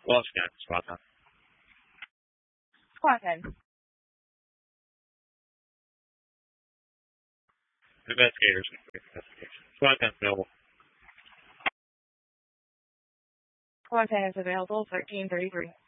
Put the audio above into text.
Lost again. Squad time. Squad time. Investigators. Squad time available. Squad time is available. 1333.